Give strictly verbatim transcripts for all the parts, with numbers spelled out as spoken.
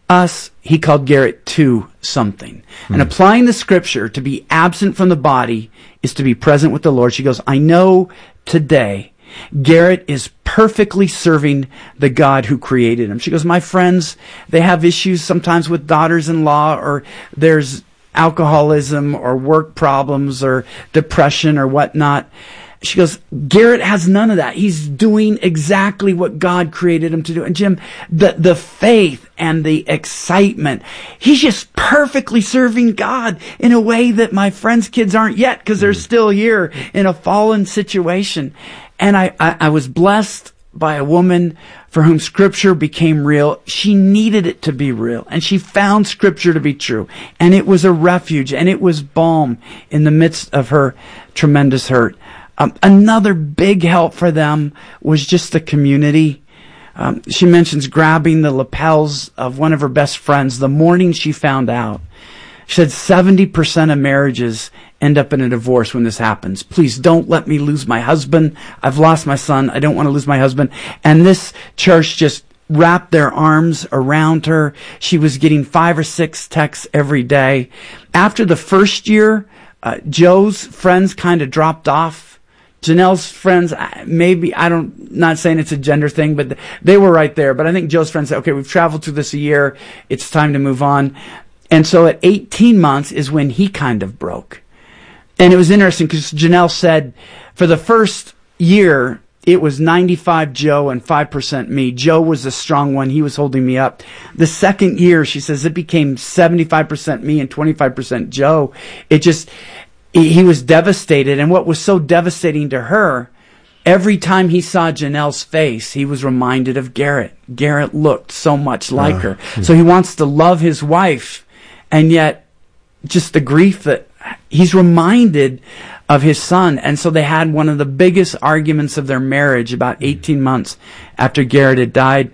us, he called Garrett to something. Mm. And applying the scripture to be absent from the body is to be present with the Lord. She goes, I know today Garrett is perfectly serving the God who created him. She goes, my friends, they have issues sometimes with daughters-in-law, or there's alcoholism or work problems or depression or whatnot. She goes, Garrett has none of that. He's doing exactly what God created him to do. And Jim, the, the faith and the excitement, he's just perfectly serving God in a way that my friends' kids aren't yet, because they're still here in a fallen situation. And I, I, I was blessed by a woman for whom Scripture became real. She needed it to be real, and she found Scripture to be true. And it was a refuge, and it was balm in the midst of her tremendous hurt. Um, another big help for them was just the community. Um, she mentions grabbing the lapels of one of her best friends the morning she found out. She said seventy percent of marriages end up in a divorce when this happens. Please don't let me lose my husband. I've lost my son. I don't want to lose my husband. And this church just wrapped their arms around her. She was getting five or six texts every day. After the first year, uh, Joe's friends kind of dropped off. Janelle's friends, maybe, I don't, not saying it's a gender thing, but they were right there. But I think Joe's friends said, okay, we've traveled through this a year. It's time to move on. And so at eighteen months is when he kind of broke. And it was interesting because Janelle said for the first year, it was ninety-five Joe and five percent me. Joe was the strong one. He was holding me up. The second year, she says, it became seventy-five percent me and twenty-five percent Joe. It just, he was devastated. And what was so devastating to her, every time he saw Janelle's face, he was reminded of Garrett. Garrett looked so much like uh, her. Yeah. So he wants to love his wife, and yet just the grief that he's reminded of his son. And so they had one of the biggest arguments of their marriage about eighteen months after Garrett had died.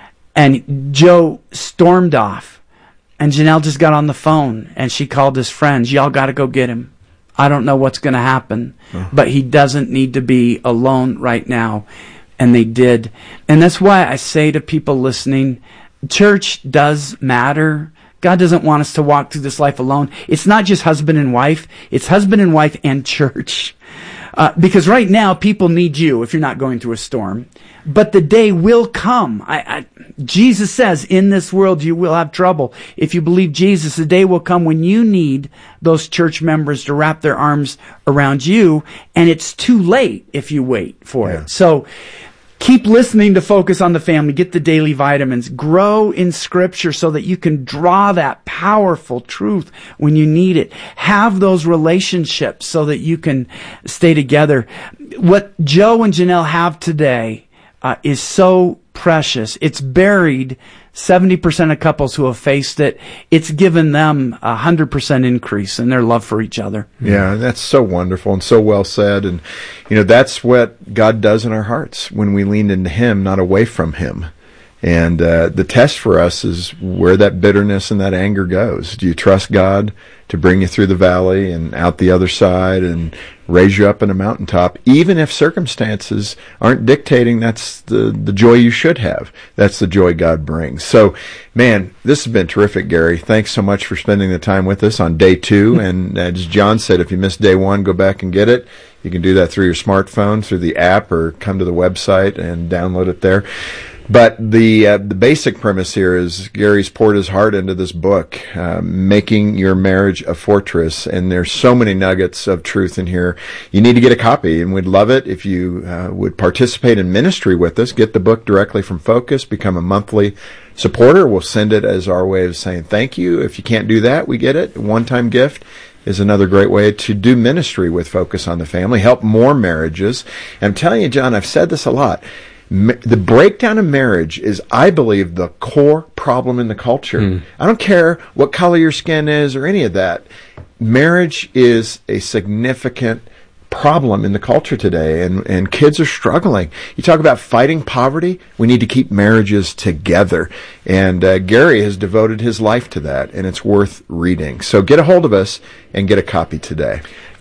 And Joe stormed off. And Janelle just got on the phone and she called his friends. Y'all got to go get him. I don't know what's going to happen, oh. but he doesn't need to be alone right now. And they did. And that's why I say to people listening, church does matter. God doesn't want us to walk through this life alone. It's not just husband and wife. It's husband and wife and church. Uh, because right now, people need you if you're not going through a storm. But the day will come. I, I, Jesus says, in this world you will have trouble. If you believe Jesus, the day will come when you need those church members to wrap their arms around you. And it's too late if you wait for yeah. it. So keep listening to Focus on the Family. Get the daily vitamins. Grow in Scripture so that you can draw that powerful truth when you need it. Have those relationships so that you can stay together. What Joe and Janelle have today uh, is so precious. It's buried seventy percent of couples who have faced it. It's given them a one hundred percent increase in their love for each other. Yeah, that's so wonderful and so well said. And, you know, that's what God does in our hearts when we lean into Him, not away from Him. And uh, the test for us is where that bitterness and that anger goes. Do you trust God to bring you through the valley and out the other side and raise you up in a mountaintop, even if circumstances aren't dictating that's the, the joy you should have? That's the joy God brings. So, man, this has been terrific, Gary. Thanks so much for spending the time with us on day two. And as John said, if you missed day one, go back and get it. You can do that through your smartphone, through the app, or come to the website and download it there. But the uh, the basic premise here is Gary's poured his heart into this book, uh, Making Your Marriage a Fortress, and there's so many nuggets of truth in here. You need to get a copy, and we'd love it if you uh, would participate in ministry with us. Get the book directly from Focus, become a monthly supporter. We'll send it as our way of saying thank you. If you can't do that, we get it. A one-time gift is another great way to do ministry with Focus on the Family, help more marriages. And I'm telling you, John, I've said this a lot. The breakdown of marriage is, I believe, the core problem in the culture. Mm. I don't care what color your skin is or any of that. Marriage is a significant problem in the culture today, and, and kids are struggling. You talk about fighting poverty. We need to keep marriages together. And uh, Gary has devoted his life to that, and it's worth reading. So get a hold of us and get a copy today.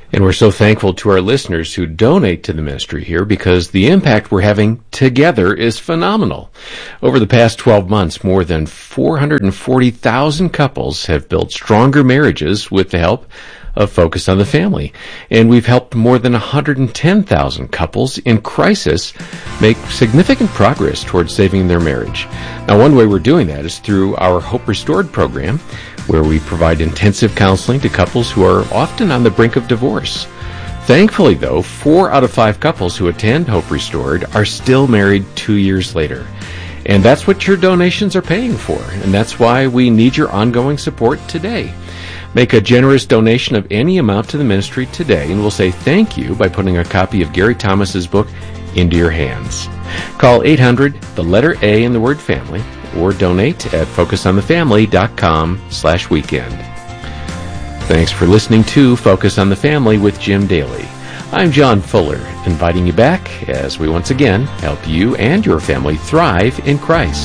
And we're so thankful to our listeners who donate to the ministry here because the impact we're having together is phenomenal. Over the past twelve months, more than four hundred forty thousand couples have built stronger marriages with the help of Focus on the Family. And we've helped more than one hundred ten thousand couples in crisis make significant progress towards saving their marriage. Now, one way we're doing that is through our Hope Restored program, where we provide intensive counseling to couples who are often on the brink of divorce. Thankfully, though, four out of five couples who attend Hope Restored are still married two years later. And that's what your donations are paying for, and that's why we need your ongoing support today. Make a generous donation of any amount to the ministry today, and we'll say thank you by putting a copy of Gary Thomas's book into your hands. Call eight hundred, the letter A in the word family, or donate at focusonthefamily.com slash weekend. Thanks for listening to Focus on the Family with Jim Daly. I'm John Fuller, inviting you back as we once again help you and your family thrive in Christ.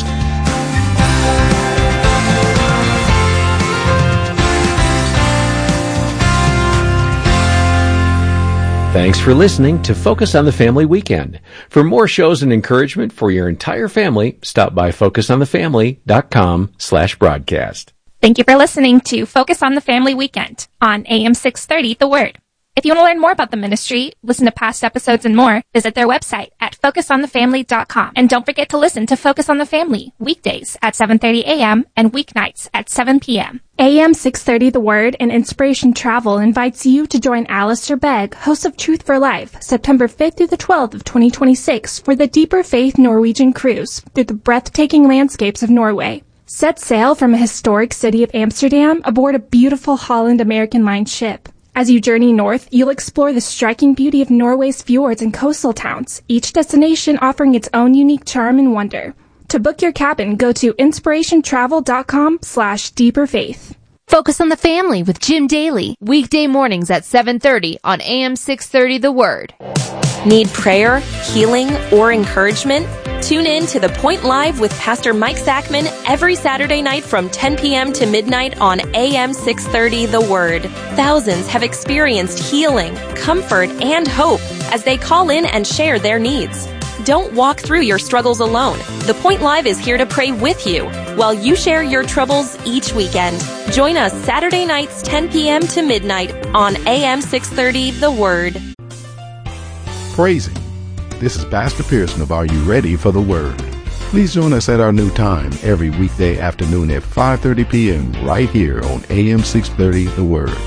Thanks for listening to Focus on the Family Weekend. For more shows and encouragement for your entire family, stop by focusonthefamily.com slash broadcast. Thank you for listening to Focus on the Family Weekend on A M six thirty The Word. If you want to learn more about the ministry, listen to past episodes and more, visit their website at focus on the family dot com. And don't forget to listen to Focus on the Family weekdays at seven thirty a.m. and weeknights at seven p.m. A M six thirty The Word and Inspiration Travel invites you to join Alistair Begg, host of Truth for Life, September fifth through the twelfth of twenty twenty-six for the Deeper Faith Norwegian Cruise through the breathtaking landscapes of Norway. Set sail from a historic city of Amsterdam aboard a beautiful Holland American Line ship. As you journey north, you'll explore the striking beauty of Norway's fjords and coastal towns, each destination offering its own unique charm and wonder. To book your cabin, go to inspirationtravel.com slash deeperfaith. Focus on the Family with Jim Daly, weekday mornings at seven thirty on A M six thirty The Word. Need prayer, healing, or encouragement? Tune in to The Point Live with Pastor Mike Sackman every Saturday night from ten p.m. to midnight on A M six thirty The Word. Thousands have experienced healing, comfort, and hope as they call in and share their needs. Don't walk through your struggles alone. The Point Live is here to pray with you while you share your troubles each weekend. Join us Saturday nights ten p.m. to midnight on A M six thirty The Word. Praising. This is Pastor Pearson of Are You Ready for the Word? Please join us at our new time every weekday afternoon at five thirty p.m. right here on A M six thirty The Word.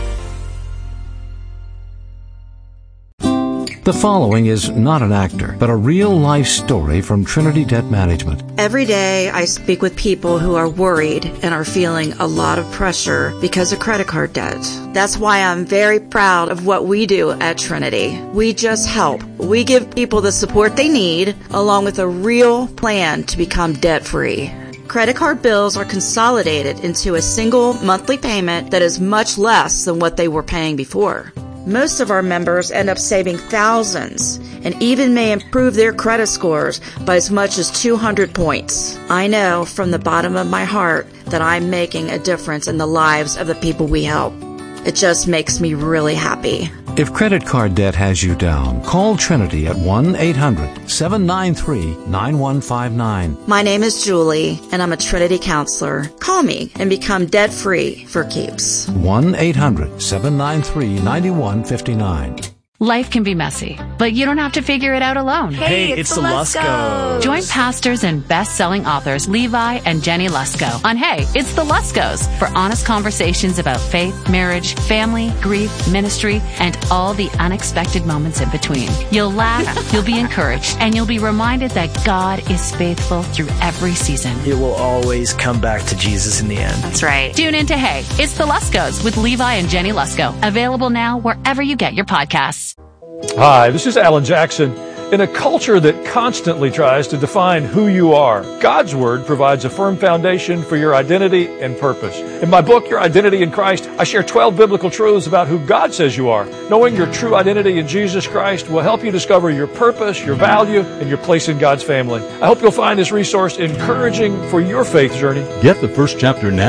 The following is not an actor, but a real-life story from Trinity Debt Management. Every day I speak with people who are worried and are feeling a lot of pressure because of credit card debt. That's why I'm very proud of what we do at Trinity. We just help. We give people the support they need, along with a real plan to become debt-free. Credit card bills are consolidated into a single monthly payment that is much less than what they were paying before. Most of our members end up saving thousands and even may improve their credit scores by as much as two hundred points. I know from the bottom of my heart that I'm making a difference in the lives of the people we help. It just makes me really happy. If credit card debt has you down, call Trinity at one eight hundred seven nine three nine one five nine. My name is Julie, and I'm a Trinity counselor. Call me and become debt-free for keeps. one eight hundred seven nine three nine one five nine. Life can be messy, but you don't have to figure it out alone. Hey, hey it's, it's the Luskos. Join pastors and best-selling authors Levi and Jenny Lusko on Hey, It's the Luskos for honest conversations about faith, marriage, family, grief, ministry, and all the unexpected moments in between. You'll laugh, you'll be encouraged, and you'll be reminded that God is faithful through every season. It will always come back to Jesus in the end. That's right. Tune in to Hey, It's the Luskos with Levi and Jenny Lusko. Available now wherever you get your podcasts. Hi, this is Alan Jackson. In a culture that constantly tries to define who you are, God's Word provides a firm foundation for your identity and purpose. In my book, Your Identity in Christ, I share twelve biblical truths about who God says you are. Knowing your true identity in Jesus Christ will help you discover your purpose, your value, and your place in God's family. I hope you'll find this resource encouraging for your faith journey. Get the first chapter now.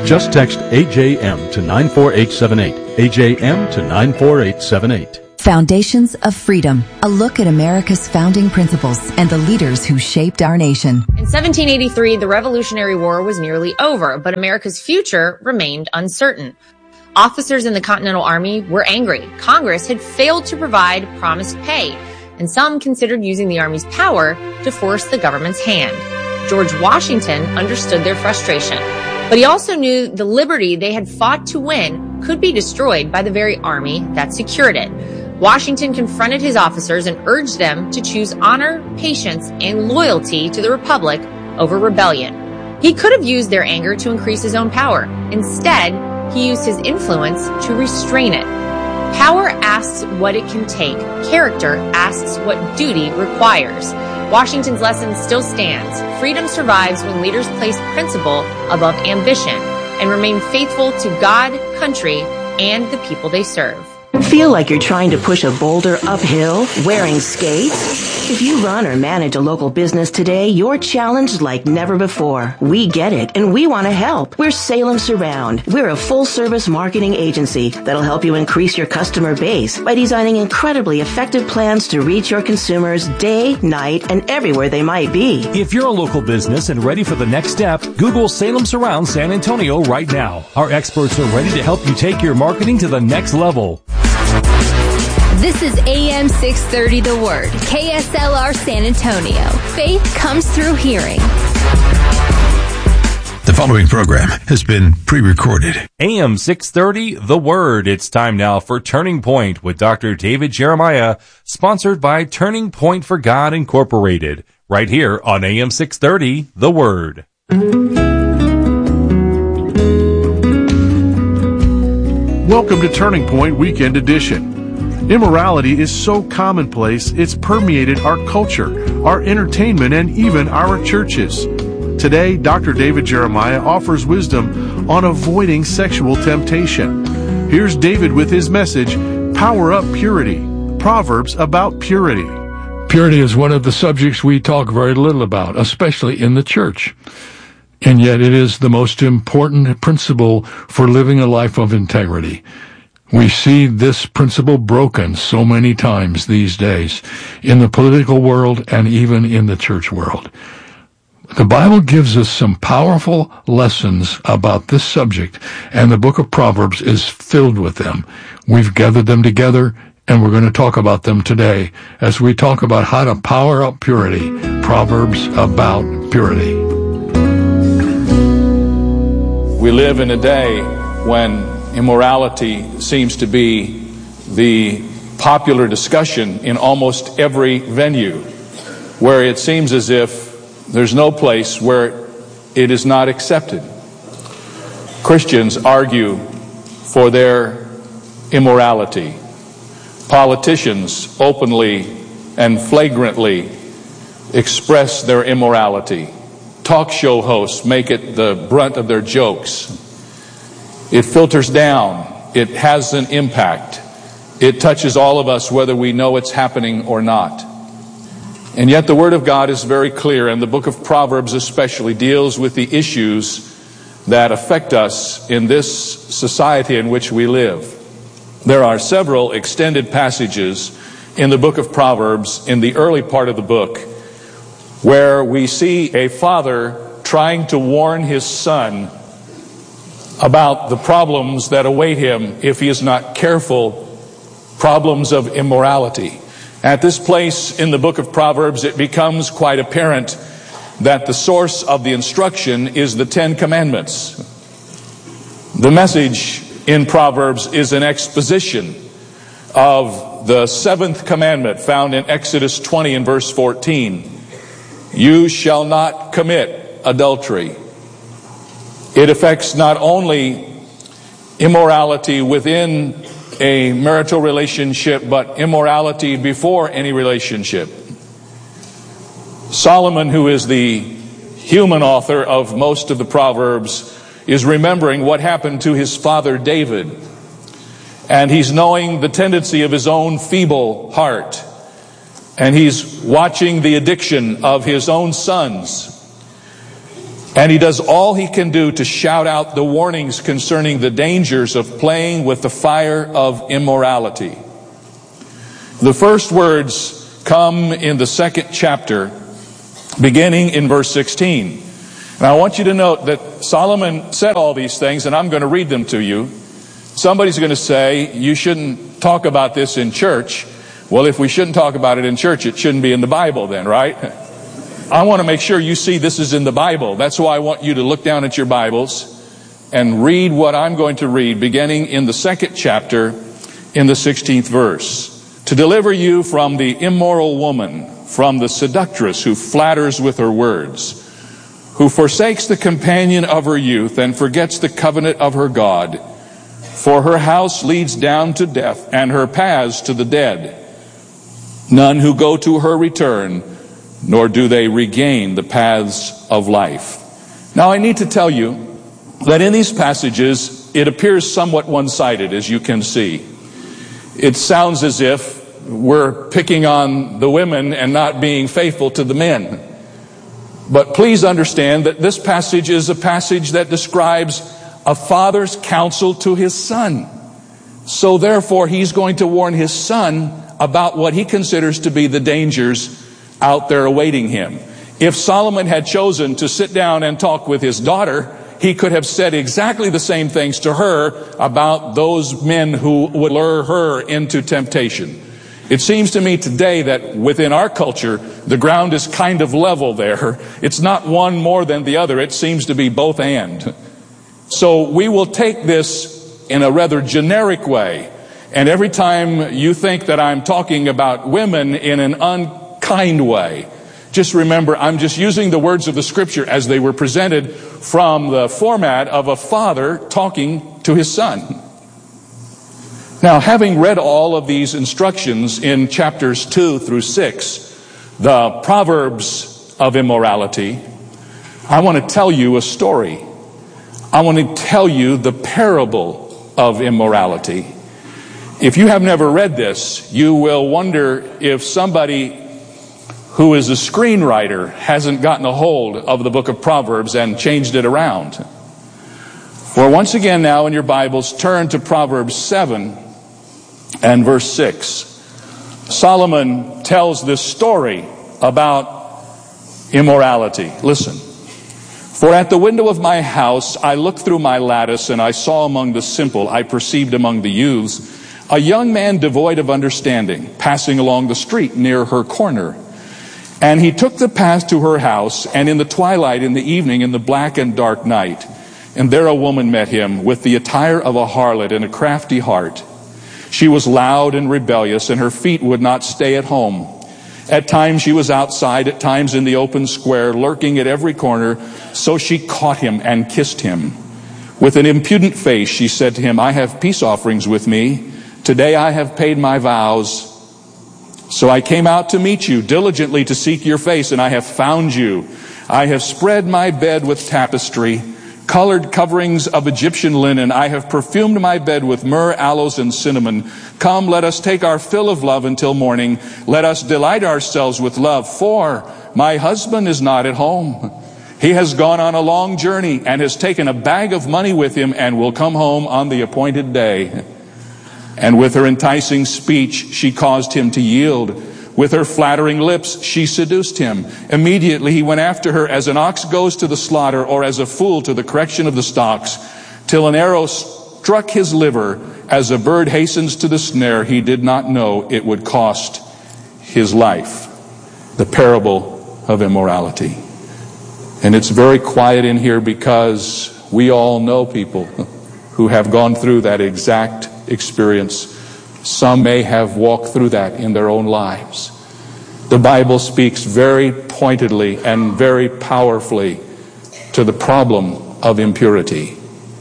Just text A J M to nine four eight seven eight. A J M to nine four eight seven eight. Foundations of Freedom, a look at America's founding principles and the leaders who shaped our nation. In seventeen eighty-three, the Revolutionary War was nearly over, but America's future remained uncertain. Officers in the Continental Army were angry. Congress had failed to provide promised pay, and some considered using the Army's power to force the government's hand. George Washington understood their frustration, but he also knew the liberty they had fought to win could be destroyed by the very army that secured it. Washington confronted his officers and urged them to choose honor, patience, and loyalty to the Republic over rebellion. He could have used their anger to increase his own power. Instead, he used his influence to restrain it. Power asks what it can take. Character asks what duty requires. Washington's lesson still stands. Freedom survives when leaders place principle above ambition and remain faithful to God, country, and the people they serve. Feel like you're trying to push a boulder uphill wearing skates? If you run or manage a local business today, you're challenged like never before. We get it, and we want to help. We're Salem Surround. We're a full-service marketing agency that'll help you increase your customer base by designing incredibly effective plans to reach your consumers day, night, and everywhere they might be. If you're a local business and ready for the next step, Google Salem Surround San Antonio right now. Our experts are ready to help you take your marketing to the next level. This is A M six thirty The Word, K S L R San Antonio. Faith comes through hearing. The following program has been pre-recorded. A M six thirty The Word. It's time now for Turning Point with Doctor David Jeremiah, sponsored by Turning Point for God Incorporated, right here on A M six thirty The Word. Welcome to Turning Point Weekend Edition. Immorality is so commonplace, it's permeated our culture, our entertainment, and even our churches. Today, Doctor David Jeremiah offers wisdom on avoiding sexual temptation. Here's David with his message, Power Up Purity, Proverbs about purity. Purity is one of the subjects we talk very little about, especially in the church. And yet it is the most important principle for living a life of integrity. We see this principle broken so many times these days in the political world and even in the church world. The Bible gives us some powerful lessons about this subject, and the book of Proverbs is filled with them. We've gathered them together, and we're going to talk about them today as we talk about how to power up purity. Proverbs about purity. We live in a day when immorality seems to be the popular discussion in almost every venue, where it seems as if there's no place where it is not accepted. Christians argue for their immorality. Politicians openly and flagrantly express their immorality. Talk show hosts make it the brunt of their jokes. It filters down. It has an impact. It touches all of us whether we know it's happening or not. And yet the Word of God is very clear, and the book of Proverbs especially deals with the issues that affect us in this society in which we live. There are several extended passages in the book of Proverbs in the early part of the book where we see a father trying to warn his son about the problems that await him if he is not careful, problems of immorality. At this place in the book of Proverbs, it becomes quite apparent that the source of the instruction is the Ten Commandments. The message in Proverbs is an exposition of the seventh commandment found in Exodus twenty and verse fourteen. You shall not commit adultery. It affects not only immorality within a marital relationship, but immorality before any relationship. Solomon, who is the human author of most of the Proverbs, is remembering what happened to his father David. And he's knowing the tendency of his own feeble heart. And he's watching the addiction of his own sons. And he does all he can do to shout out the warnings concerning the dangers of playing with the fire of immorality. The first words come in the second chapter, beginning in verse sixteen. And I want you to note that Solomon said all these things, and I'm going to read them to you. Somebody's going to say, you shouldn't talk about this in church. Well, if we shouldn't talk about it in church, it shouldn't be in the Bible then, right? I want to make sure you see this is in the Bible. That's why I want you to look down at your Bibles and read what I'm going to read, beginning in the second chapter, in the sixteenth verse. To deliver you from the immoral woman, from the seductress who flatters with her words, who forsakes the companion of her youth and forgets the covenant of her God. For her house leads down to death, and her paths to the dead. None who go to her return, nor do they regain the paths of life. Now I need to tell you that in these passages, it appears somewhat one-sided, as you can see. It sounds as if we're picking on the women and not being faithful to the men. But please understand that this passage is a passage that describes a father's counsel to his son. So therefore, he's going to warn his son about what he considers to be the dangers out there awaiting him. If Solomon had chosen to sit down and talk with his daughter, he could have said exactly the same things to her about those men who would lure her into temptation. It seems to me today that within our culture, the ground is kind of level there. It's not one more than the other. It seems to be both and. So we will take this in a rather generic way. And every time you think that I'm talking about women in an unkind way, just remember I'm just using the words of the scripture as they were presented from the format of a father talking to his son. Now, having read all of these instructions in chapters two through six, the Proverbs of immorality, I want to tell you a story. I want to tell you the parable of immorality. If you have never read this, you will wonder if somebody who is a screenwriter hasn't gotten a hold of the book of Proverbs and changed it around. For once again now in your Bibles, turn to Proverbs seven and verse six. Solomon tells this story about immorality. Listen. For at the window of my house I looked through my lattice, and I saw among the simple, I perceived among the youths, a young man devoid of understanding, passing along the street near her corner. And he took the path to her house, and in the twilight, in the evening, in the black and dark night, and there a woman met him with the attire of a harlot and a crafty heart. She was loud and rebellious, and her feet would not stay at home. At times she was outside, at times in the open square, lurking at every corner. So she caught him and kissed him. With an impudent face she said to him, I have peace offerings with me. Today I have paid my vows. So I came out to meet you, diligently to seek your face, and I have found you. I have spread my bed with tapestry, colored coverings of Egyptian linen. I have perfumed my bed with myrrh, aloes, and cinnamon. Come, let us take our fill of love until morning. Let us delight ourselves with love, for my husband is not at home. He has gone on a long journey and has taken a bag of money with him and will come home on the appointed day. And with her enticing speech, she caused him to yield. With her flattering lips, she seduced him. Immediately he went after her as an ox goes to the slaughter, or as a fool to the correction of the stocks, till an arrow struck his liver. As a bird hastens to the snare, he did not know it would cost his life. The parable of immorality. And it's very quiet in here because we all know people who have gone through that exact experience. Some may have walked through that in their own lives. The Bible speaks very pointedly and very powerfully to the problem of impurity.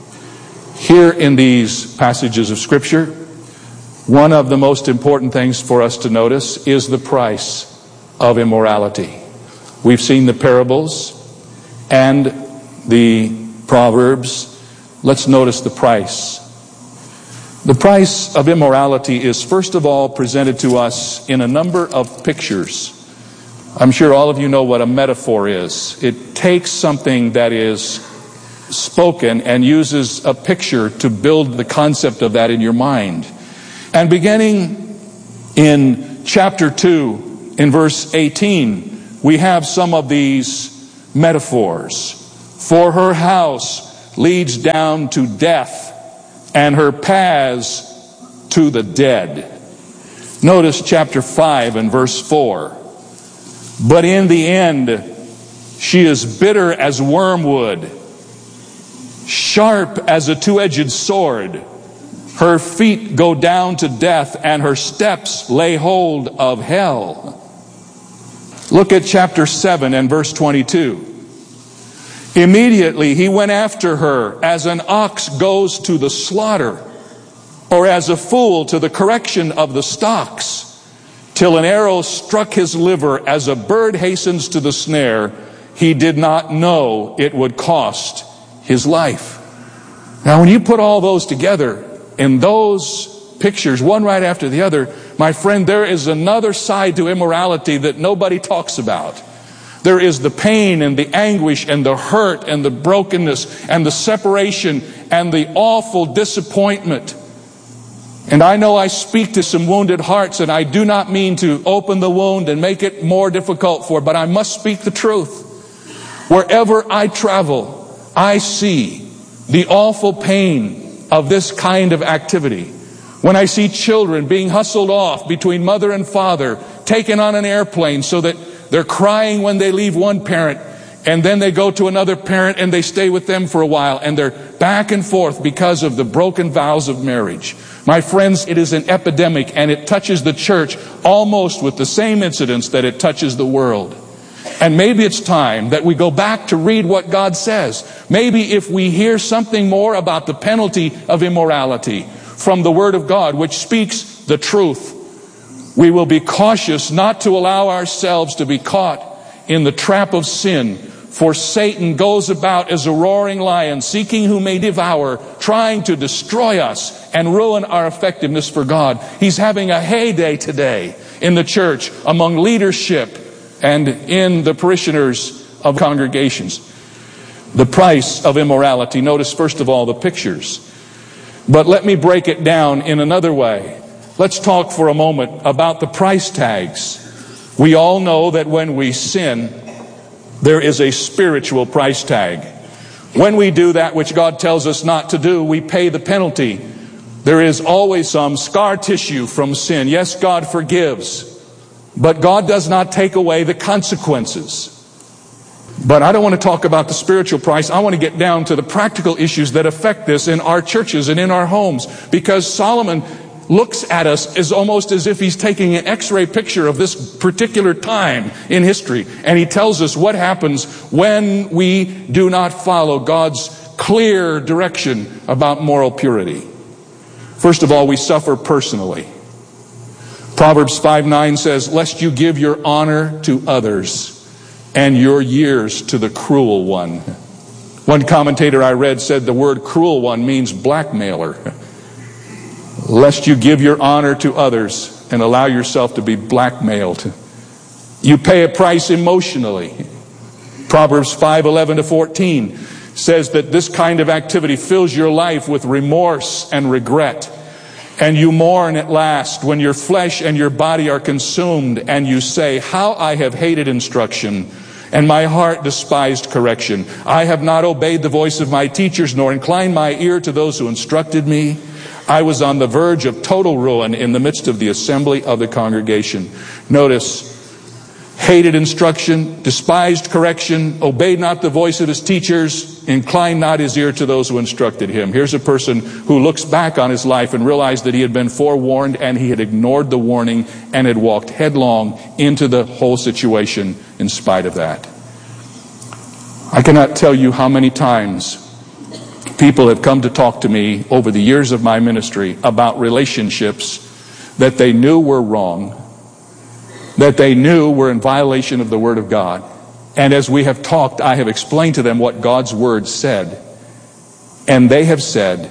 Here in these passages of Scripture, one of the most important things for us to notice is the price of immorality. We've seen the parables and the Proverbs. Let's notice the price. The price of immorality is first of all presented to us in a number of pictures. I'm sure all of you know what a metaphor is. It takes something that is spoken and uses a picture to build the concept of that in your mind. And beginning in chapter two, in verse eighteen, we have some of these metaphors. For her house leads down to death, and her paths to the dead. Notice chapter five and verse four. But in the end, she is bitter as wormwood, sharp as a two-edged sword. Her feet go down to death, and her steps lay hold of hell. Look at chapter seven and verse twenty-two. Immediately he went after her as an ox goes to the slaughter, or as a fool to the correction of the stocks, till an arrow struck his liver, as a bird hastens to the snare. He did not know it would cost his life. Now, when you put all those together in those pictures, one right after the other, my friend, there is another side to immorality that nobody talks about. There is the pain and the anguish and the hurt and the brokenness and the separation and the awful disappointment. And I know I speak to some wounded hearts, and I do not mean to open the wound and make it more difficult for, but I must speak the truth. Wherever I travel, I see the awful pain of this kind of activity. When I see children being hustled off between mother and father, taken on an airplane so that they're crying when they leave one parent, and then they go to another parent and they stay with them for a while, and they're back and forth because of the broken vows of marriage. My friends, it is an epidemic, and it touches the church almost with the same incidents that it touches the world. And maybe it's time that we go back to read what God says. Maybe if we hear something more about the penalty of immorality from the Word of God, which speaks the truth, we will be cautious not to allow ourselves to be caught in the trap of sin. For Satan goes about as a roaring lion, seeking whom may devour, trying to destroy us and ruin our effectiveness for God. He's having a heyday today in the church, among leadership, and in the parishioners of congregations. The price of immorality. Notice, first of all, the pictures. But let me break it down in another way. Let's talk for a moment about the price tags. We all know that when we sin, there is a spiritual price tag. When we do that which God tells us not to do, we pay the penalty. There is always some scar tissue from sin. Yes, God forgives, but God does not take away the consequences. But I don't want to talk about the spiritual price. I want to get down to the practical issues that affect this in our churches and in our homes, because Solomon looks at us as almost as if he's taking an X-ray picture of this particular time in history. And he tells us what happens when we do not follow God's clear direction about moral purity. First of all, we suffer personally. Proverbs five nine says, lest you give your honor to others and your years to the cruel one. One commentator I read said the word cruel one means blackmailer. Lest you give your honor to others and allow yourself to be blackmailed. You pay a price emotionally. Proverbs five eleven to fourteen says that this kind of activity fills your life with remorse and regret. And you mourn at last when your flesh and your body are consumed, and you say, how I have hated instruction, and my heart despised correction. I have not obeyed the voice of my teachers, nor inclined my ear to those who instructed me. I was on the verge of total ruin in the midst of the assembly of the congregation. Notice, hated instruction, despised correction, obeyed not the voice of his teachers, inclined not his ear to those who instructed him. Here's a person who looks back on his life and realized that he had been forewarned, and he had ignored the warning and had walked headlong into the whole situation in spite of that. I cannot tell you how many times people have come to talk to me over the years of my ministry about relationships that they knew were wrong, that they knew were in violation of the Word of God. And as we have talked, I have explained to them what God's Word said. And they have said,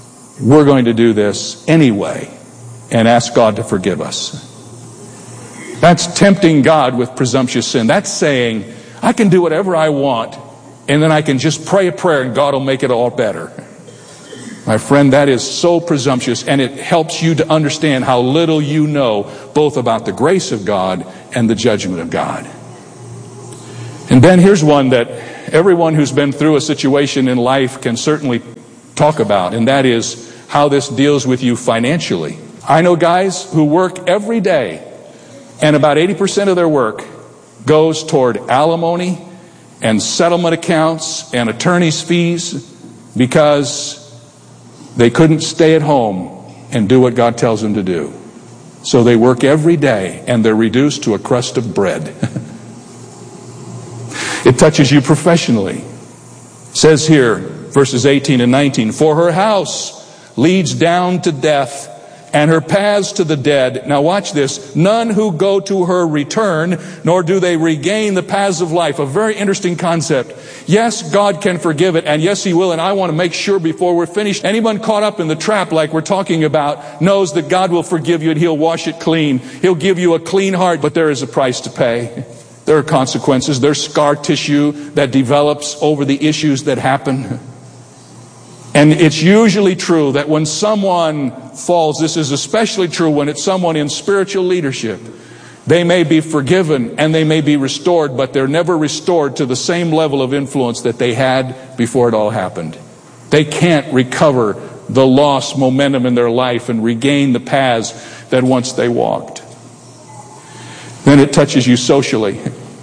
we're going to do this anyway and ask God to forgive us. That's tempting God with presumptuous sin. That's saying, I can do whatever I want, and then I can just pray a prayer and God will make it all better. My friend, that is so presumptuous, and it helps you to understand how little you know both about the grace of God and the judgment of God. And then here's one that everyone who's been through a situation in life can certainly talk about, and that is how this deals with you financially. I know guys who work every day, and about eighty percent of their work goes toward alimony and settlement accounts and attorney's fees because they couldn't stay at home and do what God tells them to do. So they work every day, and they're reduced to a crust of bread. It touches you professionally. It says here, verses eighteen and nineteen, for her house leads down to death, and her paths to the dead. Now watch this. None who go to her return, nor do they regain the paths of life. A very interesting concept. Yes, God can forgive it, and yes, He will, and I want to make sure before we're finished, anyone caught up in the trap like we're talking about knows that God will forgive you and He'll wash it clean. He'll give you a clean heart, but there is a price to pay. There are consequences. There's scar tissue that develops over the issues that happen. And it's usually true that when someone falls, this is especially true when it's someone in spiritual leadership, they may be forgiven and they may be restored, but they're never restored to the same level of influence that they had before it all happened. They can't recover the lost momentum in their life and regain the paths that once they walked. Then it touches you socially.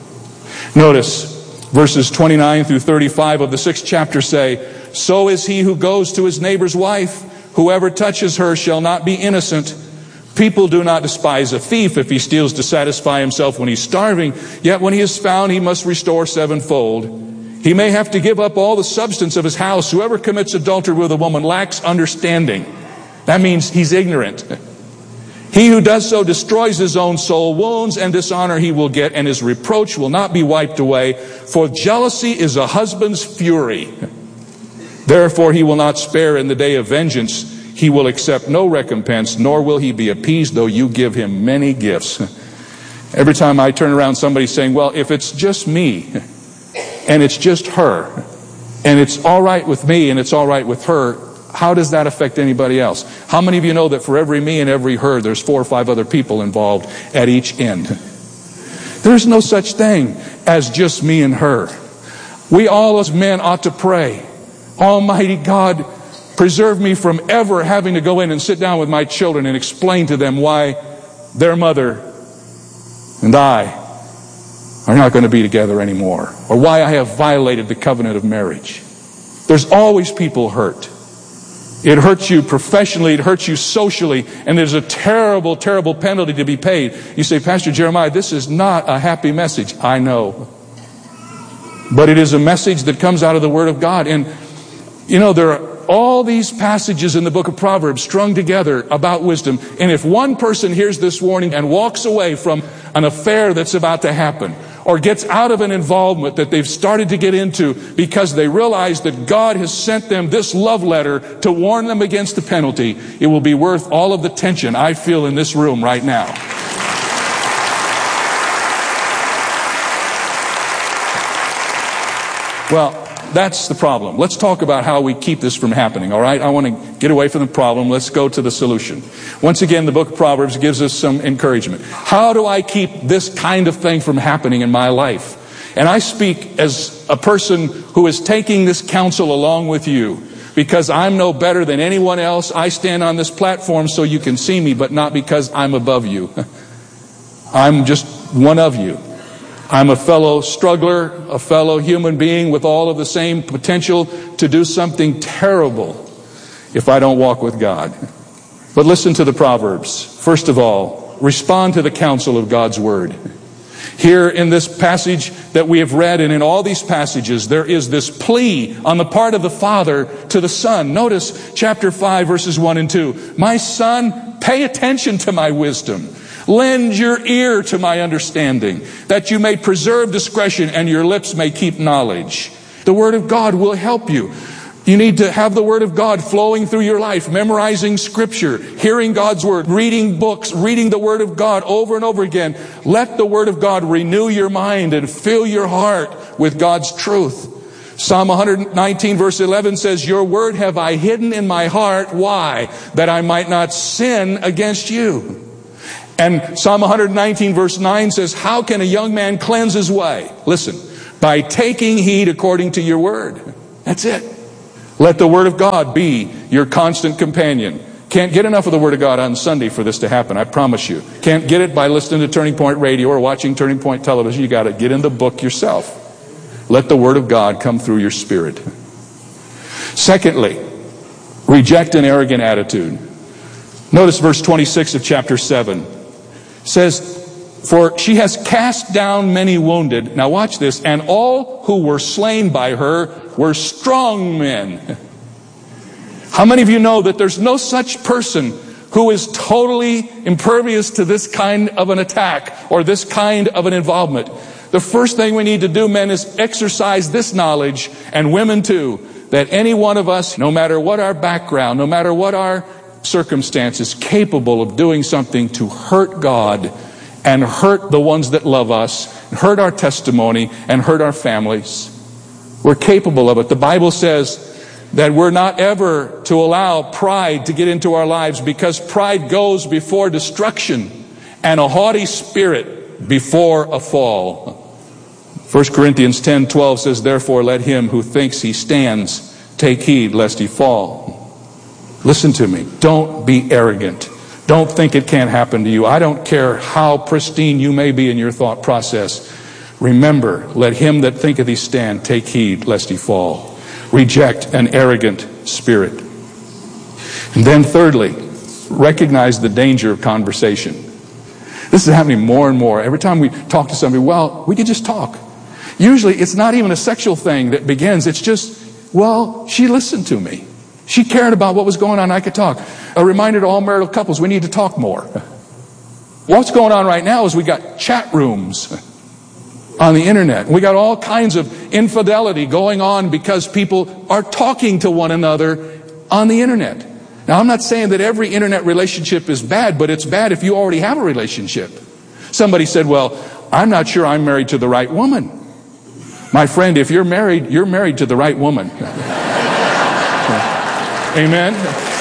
Notice verses twenty-nine through thirty-five of the sixth chapter say, so is he who goes to his neighbor's wife. Whoever touches her shall not be innocent. People do not despise a thief if he steals to satisfy himself when he's starving. Yet when he is found, he must restore sevenfold. He may have to give up all the substance of his house. Whoever commits adultery with a woman lacks understanding. That means he's ignorant. He who does so destroys his own soul. Wounds and dishonor he will get, and his reproach will not be wiped away. For jealousy is a husband's fury. Therefore he will not spare in the day of vengeance. He will accept no recompense, nor will he be appeased, though you give him many gifts. Every time I turn around, somebody's saying, well, if it's just me, and it's just her, and it's all right with me, and it's all right with her, how does that affect anybody else? How many of you know that for every me and every her, there's four or five other people involved at each end? There's no such thing as just me and her. We all as men ought to pray, Almighty God, preserve me from ever having to go in and sit down with my children and explain to them why their mother and I are not going to be together anymore, or why I have violated the covenant of marriage. There's always people hurt. It hurts you professionally, it hurts you socially, and there's a terrible, terrible penalty to be paid. You say, Pastor Jeremiah, this is not a happy message. I know. But it is a message that comes out of the Word of God. And you know, there are all these passages in the book of Proverbs strung together about wisdom. And if one person hears this warning and walks away from an affair that's about to happen, or gets out of an involvement that they've started to get into because they realize that God has sent them this love letter to warn them against the penalty, it will be worth all of the tension I feel in this room right now. Well, that's the problem. Let's talk about how we keep this from happening, all right? I want to get away from the problem. Let's go to the solution. Once again, the book of Proverbs gives us some encouragement. How do I keep this kind of thing from happening in my life? And I speak as a person who is taking this counsel along with you, because I'm no better than anyone else. I stand on this platform so you can see me, but not because I'm above you. I'm just one of you. I'm a fellow struggler, a fellow human being with all of the same potential to do something terrible if I don't walk with God. But listen to the Proverbs. First of all, respond to the counsel of God's Word. Here in this passage that we have read, and in all these passages, there is this plea on the part of the Father to the Son. Notice chapter five, verses one and two. My son, pay attention to my wisdom. Lend your ear to my understanding, that you may preserve discretion and your lips may keep knowledge. The Word of God will help you. You need to have the Word of God flowing through your life, memorizing Scripture, hearing God's Word, reading books, reading the Word of God over and over again. Let the Word of God renew your mind and fill your heart with God's truth. Psalm one nineteen verse eleven says, your word have I hidden in my heart. Why? That I might not sin against you. And Psalm one nineteen verse nine says, how can a young man cleanse his way? Listen, by taking heed according to your word. That's it. Let the Word of God be your constant companion. Can't get enough of the Word of God on Sunday for this to happen, I promise you. Can't get it by listening to Turning Point Radio or watching Turning Point Television. You got to get in the book yourself. Let the Word of God come through your spirit. Secondly, reject an arrogant attitude. Notice verse twenty-six of chapter seven. It says, for she has cast down many wounded. Now watch this. And all who were slain by her were strong men. How many of you know that there's no such person who is totally impervious to this kind of an attack or this kind of an involvement? The first thing we need to do, men, is exercise this knowledge, and women too, that any one of us, no matter what our background, no matter what our circumstances, capable of doing something to hurt God and hurt the ones that love us, hurt our testimony, and hurt our families. We're capable of it. The Bible says that we're not ever to allow pride to get into our lives, because pride goes before destruction and a haughty spirit before a fall. First Corinthians ten twelve says, therefore let him who thinks he stands take heed lest he fall. Listen to me. Don't be arrogant. Don't think it can't happen to you. I don't care how pristine you may be in your thought process. Remember, let him that thinketh he stand take heed lest he fall. Reject an arrogant spirit. And then thirdly, recognize the danger of conversation. This is happening more and more. Every time we talk to somebody, well, we can just talk. Usually it's not even a sexual thing that begins. It's just, well, she listened to me. She cared about what was going on. I could talk. A reminder to all marital couples, we need to talk more. What's going on right now is we got chat rooms on the internet. We got all kinds of infidelity going on because people are talking to one another on the internet. Now, I'm not saying that every internet relationship is bad, but it's bad if you already have a relationship. Somebody said, well, I'm not sure I'm married to the right woman. My friend, if you're married, you're married to the right woman. Amen?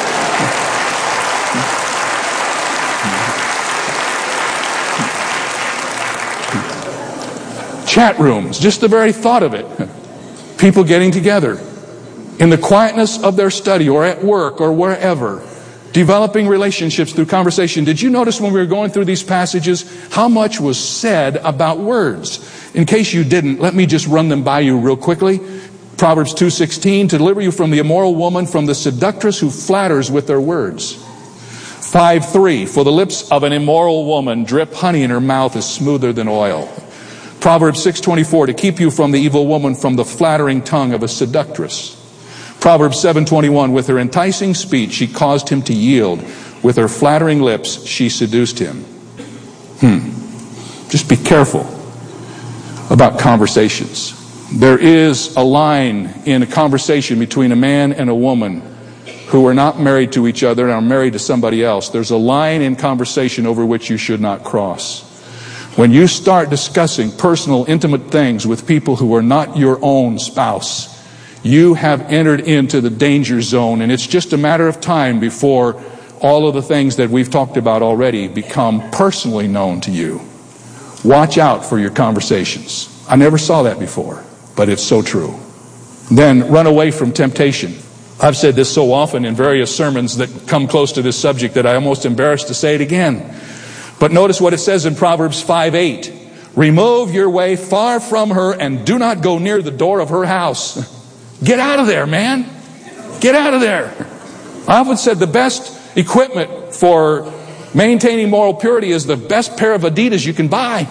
Chat rooms, just the very thought of it. People getting together in the quietness of their study or at work or wherever, developing relationships through conversation. Did you notice when we were going through these passages how much was said about words? In case you didn't, let me just run them by you real quickly. Proverbs two sixteen, to deliver you from the immoral woman, from the seductress who flatters with their words. five three, for the lips of an immoral woman drip honey, and her mouth is smoother than oil. Proverbs six twenty-four, to keep you from the evil woman, from the flattering tongue of a seductress. Proverbs seven twenty-one, with her enticing speech she caused him to yield. With her flattering lips she seduced him. Hmm. Just be careful about conversations. There is a line in a conversation between a man and a woman who are not married to each other and are married to somebody else. There's a line in conversation over which you should not cross. When you start discussing personal, intimate things with people who are not your own spouse, you have entered into the danger zone, and it's just a matter of time before all of the things that we've talked about already become personally known to you. Watch out for your conversations. I never saw that before, but it's so true. Then run away from temptation. I've said this so often in various sermons that come close to this subject that I'm almost embarrassed to say it again. But notice what it says in Proverbs five eight. Remove your way far from her and do not go near the door of her house. Get out of there, man. Get out of there. I often said the best equipment for maintaining moral purity is the best pair of Adidas you can buy.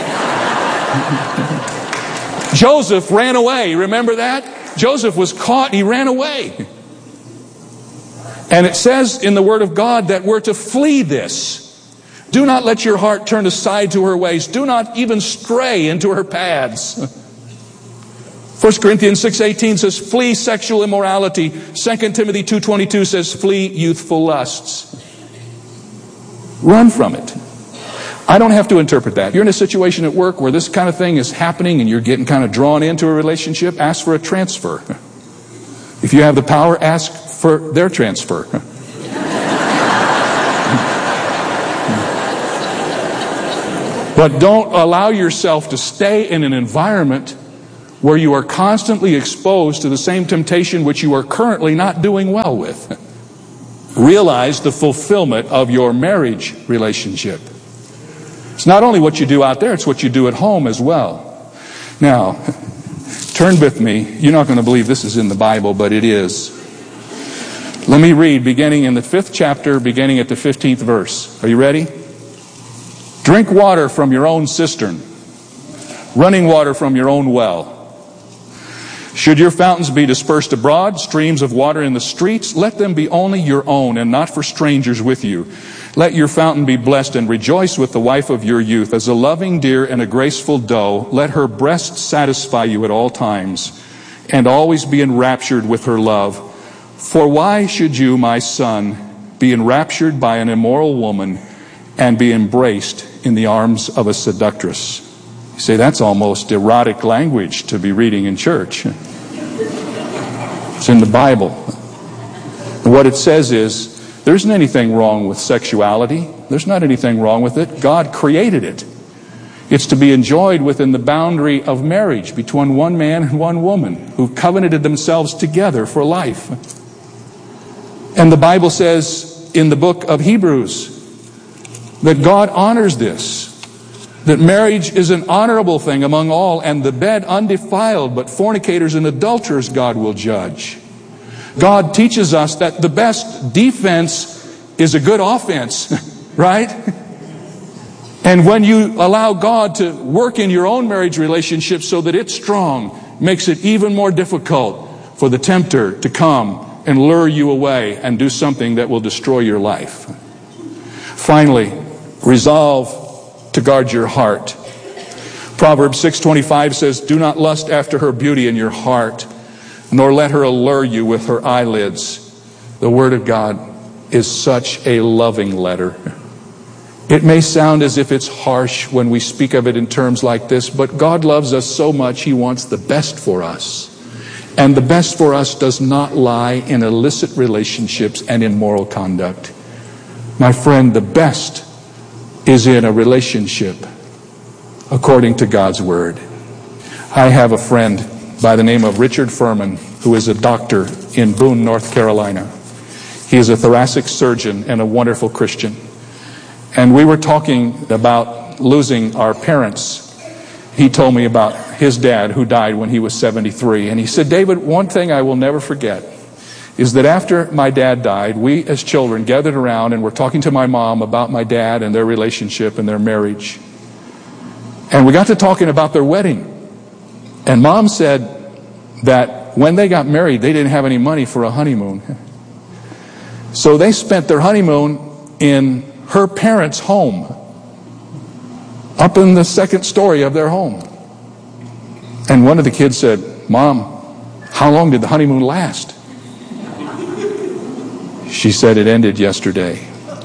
Joseph ran away. Remember that? Joseph was caught. He ran away. And it says in the Word of God that we're to flee this. Do not let your heart turn aside to her ways. Do not even stray into her paths. First Corinthians six eighteen says, flee sexual immorality. Second Timothy two twenty-two says, flee youthful lusts. Run from it. I don't have to interpret that. You're in a situation at work where this kind of thing is happening and you're getting kind of drawn into a relationship, ask for a transfer. If you have the power, ask for their transfer. But don't allow yourself to stay in an environment where you are constantly exposed to the same temptation which you are currently not doing well with. Realize the fulfillment of your marriage relationship. It's not only what you do out there, it's what you do at home as well. Now, turn with me. You're not going to believe this is in the Bible, but it is. Let me read beginning in the fifth chapter, beginning at the fifteenth verse. Are you ready? Drink water from your own cistern, running water from your own well. Should your fountains be dispersed abroad, streams of water in the streets, let them be only your own and not for strangers with you. Let your fountain be blessed and rejoice with the wife of your youth. As a loving deer and a graceful doe, let her breast satisfy you at all times and always be enraptured with her love. For why should you, my son, be enraptured by an immoral woman and be embraced in the arms of a seductress? You say, that's almost erotic language to be reading in church. It's in the Bible. And what it says is, there isn't anything wrong with sexuality. There's not anything wrong with it. God created it. It's to be enjoyed within the boundary of marriage between one man and one woman who've covenanted themselves together for life. And the Bible says in the book of Hebrews that God honors this. That marriage is an honorable thing among all, and the bed undefiled, but fornicators and adulterers God will judge. God teaches us that the best defense is a good offense, right? And when you allow God to work in your own marriage relationship so that it's strong, makes it even more difficult for the tempter to come and lure you away and do something that will destroy your life. Finally, resolve to guard your heart. Proverbs six twenty-five says, do not lust after her beauty in your heart, nor let her allure you with her eyelids. The Word of God is such a loving letter. It may sound as if it's harsh when we speak of it in terms like this, but God loves us so much, He wants the best for us. And the best for us does not lie in illicit relationships and immoral conduct. My friend, the best is in a relationship according to God's Word. I have a friend by the name of Richard Furman, who is a doctor in Boone, North Carolina. He is a thoracic surgeon and a wonderful Christian. And we were talking about losing our parents. He told me about his dad who died when he was seventy-three. And he said, David, one thing I will never forget is that after my dad died, we as children gathered around and were talking to my mom about my dad and their relationship and their marriage. And we got to talking about their wedding. And Mom said that when they got married, they didn't have any money for a honeymoon. So they spent their honeymoon in her parents' home, up in the second story of their home. And one of the kids said, Mom, how long did the honeymoon last? She said, it ended yesterday.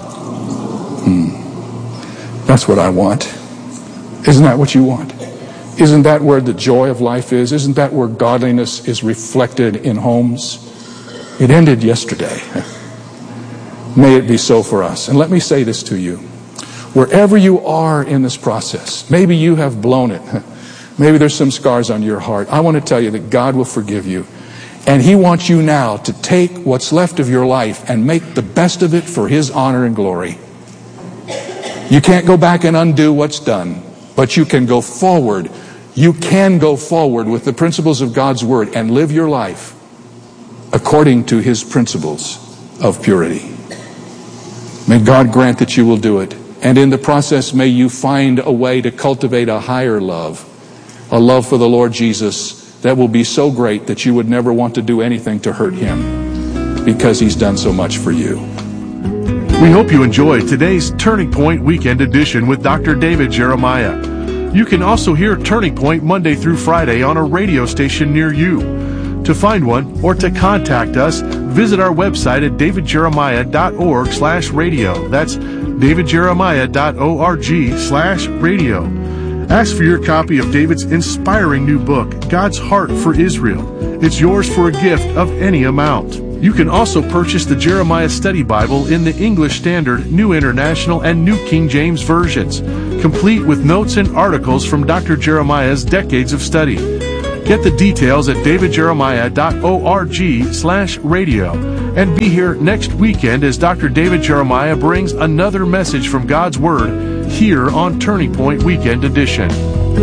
Hmm. That's what I want. Isn't that what you want? Isn't that where the joy of life is? Isn't that where godliness is reflected in homes? It ended yesterday. May it be so for us. And let me say this to you. Wherever you are in this process, maybe you have blown it. Maybe there's some scars on your heart. I want to tell you that God will forgive you. And He wants you now to take what's left of your life and make the best of it for His honor and glory. You can't go back and undo what's done, but you can go forward. You can go forward with the principles of God's Word and live your life according to His principles of purity. May God grant that you will do it. And in the process, may you find a way to cultivate a higher love, a love for the Lord Jesus that will be so great that you would never want to do anything to hurt Him because He's done so much for you. We hope you enjoyed today's Turning Point Weekend Edition with Doctor David Jeremiah. You can also hear Turning Point Monday through Friday on a radio station near you. To find one or to contact us, visit our website at davidjeremiah.org slash radio. That's davidjeremiah.org slash radio. Ask for your copy of David's inspiring new book, God's Heart for Israel. It's yours for a gift of any amount. You can also purchase the Jeremiah Study Bible in the English Standard, New International, and New King James versions, complete with notes and articles from Doctor Jeremiah's decades of study. Get the details at davidjeremiah.org slash radio. And be here next weekend as Doctor David Jeremiah brings another message from God's Word here on Turning Point Weekend Edition.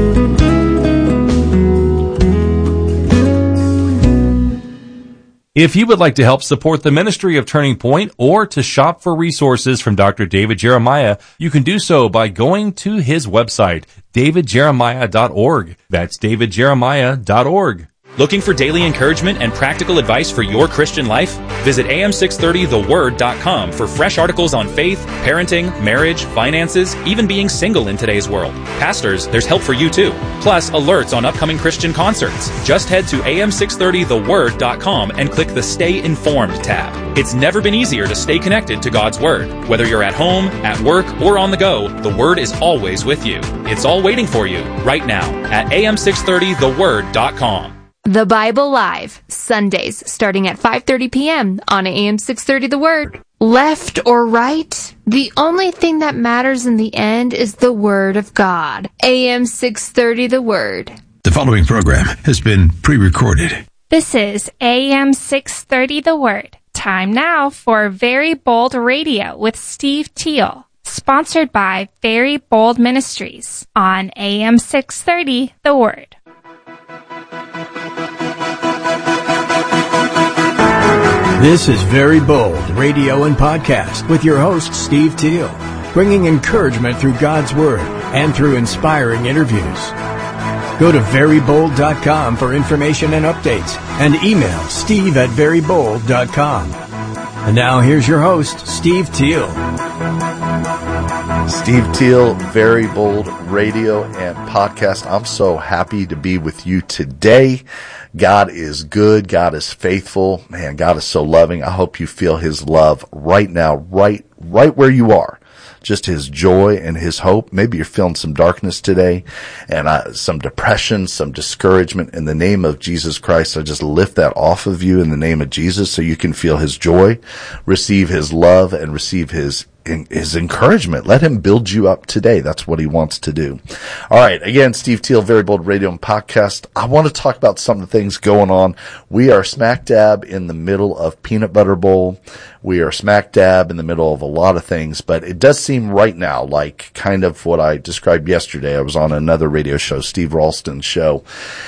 If you would like to help support the ministry of Turning Point or to shop for resources from Doctor David Jeremiah, you can do so by going to his website, david jeremiah dot org. That's david jeremiah dot org. Looking for daily encouragement and practical advice for your Christian life? Visit A M six thirty the word dot com for fresh articles on faith, parenting, marriage, finances, even being single in today's world. Pastors, there's help for you too. Plus, alerts on upcoming Christian concerts. Just head to A M six thirty the word dot com and click the Stay Informed tab. It's never been easier to stay connected to God's Word. Whether you're at home, at work, or on the go, the Word is always with you. It's all waiting for you right now at A M six thirty the word dot com. The Bible Live, Sundays, starting at five thirty p.m. on A M six thirty The Word. Left or right? The only thing that matters in the end is the Word of God. A M six thirty The Word. The following program has been pre-recorded. This is A M six thirty The Word. Time now for Very Bold Radio with Steve Teal. Sponsored by Very Bold Ministries on A M six thirty The Word. This is Very Bold Radio and Podcast with your host, Steve Teal, bringing encouragement through God's Word and through inspiring interviews. Go to very bold dot com for information and updates, and email steve at very bold dot com. And now here's your host, Steve Teal. Steve Teal, Very Bold Radio and Podcast. I'm so happy to be with you today. God is good. God is faithful. Man, God is so loving. I hope you feel His love right now, right, right where you are. Just His joy and His hope. Maybe you're feeling some darkness today and uh, some depression, some discouragement. In the name of Jesus Christ, I just lift that off of you in the name of Jesus so you can feel His joy, receive His love, and receive His His encouragement. Let Him build you up today. That's what He wants to do. All right. Again, Steve Teal, Very Bold Radio and Podcast. I want to talk about some of the things going on. We are smack dab in the middle of Peanut Butter Bowl. We are smack dab in the middle of a lot of things, but it does seem right now like kind of what I described yesterday. I was on another radio show, Steve Ralston's show,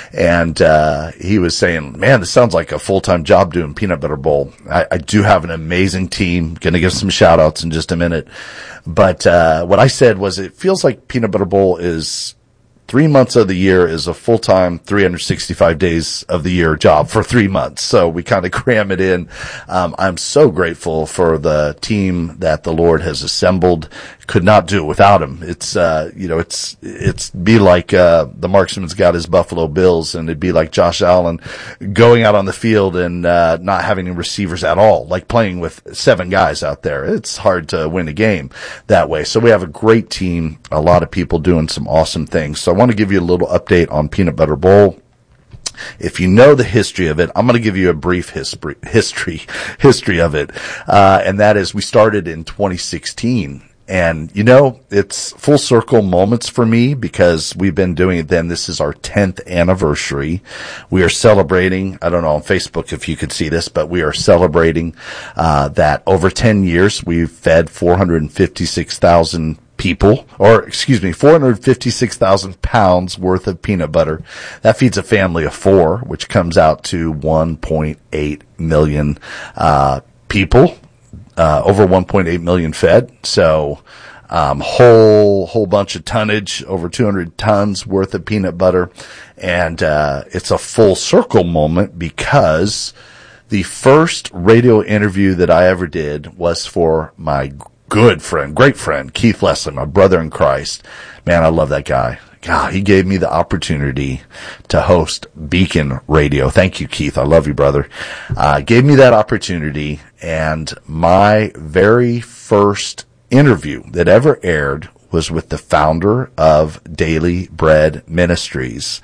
and uh he was saying, man, this sounds like a full-time job doing Peanut Butter Bowl. I, I do have an amazing team. Going to give some shout-outs in just a minute. But uh what I said was it feels like Peanut Butter Bowl is three months of the year is a full-time three hundred sixty-five days of the year job for three months. So we kind of cram it in. Um, I'm so grateful for the team that the Lord has assembled. Could not do it without Him. It's, uh, you know, it's, it's be like, uh, the marksman's got his Buffalo Bills, and it'd be like Josh Allen going out on the field and, uh, not having any receivers at all, like playing with seven guys out there. It's hard to win a game that way. So we have a great team, a lot of people doing some awesome things. So I want to give you a little update on Peanut Butter Bowl. If you know the history of it, I'm going to give you a brief history, history, history of it. Uh, and that is we started in twenty sixteen. And, you know, it's full circle moments for me because we've been doing it then. This is our tenth anniversary. We are celebrating, I don't know on Facebook if you could see this, but we are celebrating, uh, that over ten years we've fed four hundred fifty-six thousand people, or excuse me, four hundred fifty-six thousand pounds worth of peanut butter. That feeds a family of four, which comes out to one point eight million, uh, people. Uh, over one point eight million fed. So, um, whole, whole bunch of tonnage, over two hundred tons worth of peanut butter. And, uh, it's a full circle moment because the first radio interview that I ever did was for my good friend, great friend, Keith Leslie, my brother in Christ. Man, I love that guy. God, he gave me the opportunity to host Beacon Radio. Thank you, Keith. I love you, brother. Uh, gave me that opportunity, and my very first interview that ever aired was with the founder of Daily Bread Ministries.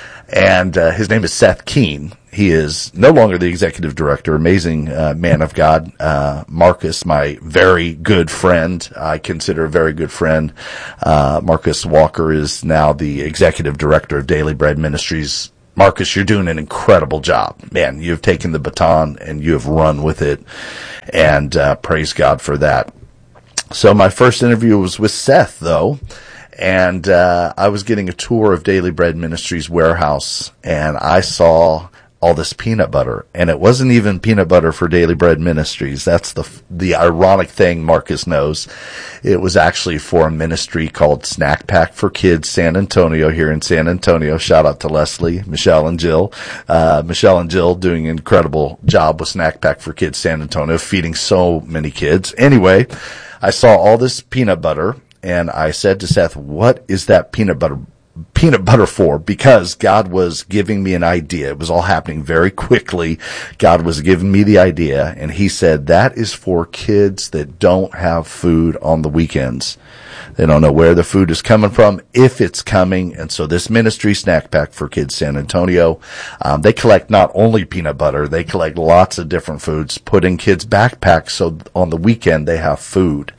And uh, his name is Seth Keene. He is no longer the executive director, amazing uh, man of God. Uh, Marcus, my very good friend, I consider a very good friend. Uh, Marcus Walker is now the executive director of Daily Bread Ministries. Marcus, you're doing an incredible job. Man, you've taken the baton and you have run with it. And uh, praise God for that. So my first interview was with Seth, though. And uh, I was getting a tour of Daily Bread Ministries warehouse, and I saw all this peanut butter, and it wasn't even peanut butter for Daily Bread Ministries. That's the the ironic thing Marcus knows. It was actually for a ministry called Snack Pack for Kids San Antonio here in San Antonio. Shout out to Leslie, Michelle, and Jill. Uh, Michelle and Jill doing an incredible job with Snack Pack for Kids San Antonio, feeding so many kids. Anyway, I saw all this peanut butter, and I said to Seth, what is that peanut butter peanut butter for? Because God was giving me an idea. It was all happening very quickly. God was giving me the idea, and he said, that is for kids that don't have food on the weekends. They don't know where the food is coming from, if it's coming. And so this ministry, Snack Pack for Kids San Antonio, um, they collect not only peanut butter, they collect lots of different foods, put in kids' backpacks so on the weekend they have food.